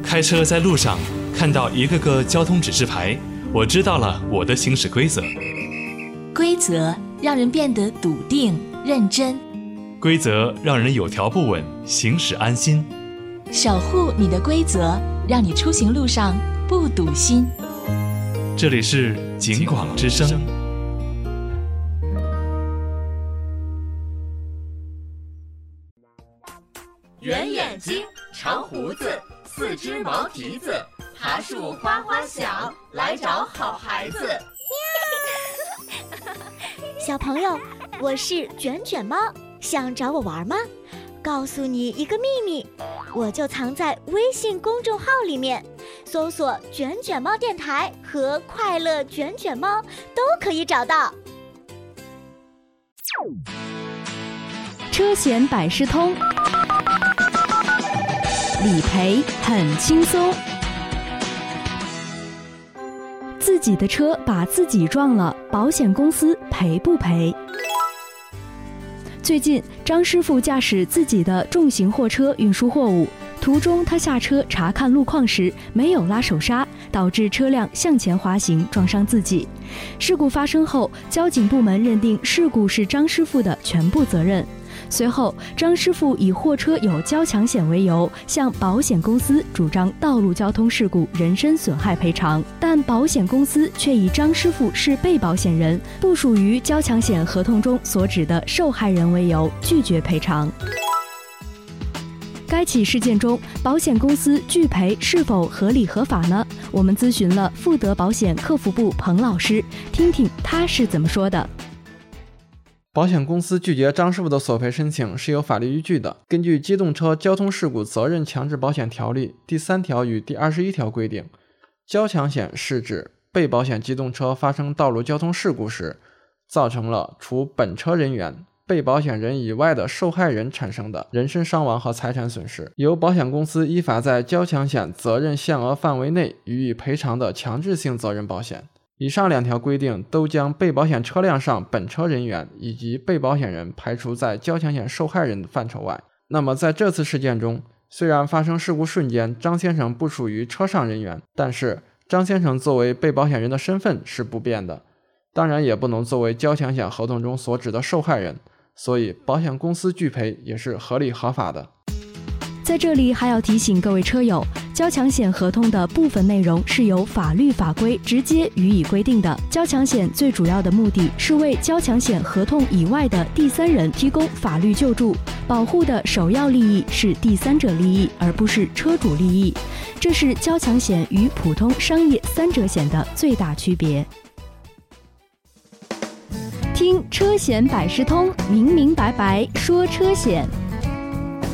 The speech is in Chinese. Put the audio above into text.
开车在路上看到一个个交通指示牌，我知道了我的行驶规则。 规则让人变得笃定认真， 规则让人有条不紊，行驶安心。 守护你的规则，让你出行路上不堵心。 这里是警广之声。 圆眼睛，长胡子，四只毛蹄子，爬树哗哗响，来找好孩子。 小朋友，我是卷卷猫，想找我玩吗？告诉你一个秘密，我就藏在微信公众号里面，搜索卷卷猫电台和快乐卷卷猫都可以找到。 车险百事通，理赔很轻松。自己的车把自己撞了，保险公司赔不赔？最近，张师傅驾驶自己的重型货车运输货物，途中他下车查看路况时没有拉手刹，导致车辆向前滑行，撞伤自己。事故发生后，交警部门认定事故是张师傅的全部责任。随后，张师傅以货车有交强险为由，向保险公司主张道路交通事故人身损害赔偿，但保险公司却以张师傅是被保险人，不属于交强险合同中所指的受害人为由，拒绝赔偿。该起事件中，保险公司拒赔是否合理合法呢？我们咨询了富德保险客服部彭老师，听听他是怎么说的。 保险公司拒绝张师傅的索赔申请是有法律依据的。根据《机动车交通事故责任强制保险条例》第3条与第21条规定，交强险是指被保险机动车发生道路交通事故时，造成了除本车人员、被保险人以外的受害人产生的人身伤亡和财产损失，由保险公司依法在交强险责任限额范围内予以赔偿的强制性责任保险。以上2条规定都将被保险车辆上本车人员以及被保险人排除在交强险受害人的范畴外。那么在这次事件中，虽然发生事故瞬间张先生不属于车上人员，但是张先生作为被保险人的身份是不变的，当然也不能作为交强险合同中所指的受害人，所以保险公司拒赔也是合理合法的。 在这里还要提醒各位车友，交强险合同的部分内容是由法律法规直接予以规定的。交强险最主要的目的是为交强险合同以外的第三人提供法律救助，保护的首要利益是第三者利益，而不是车主利益。这是交强险与普通商业3者险的最大区别。听车险百事通，明明白白说车险。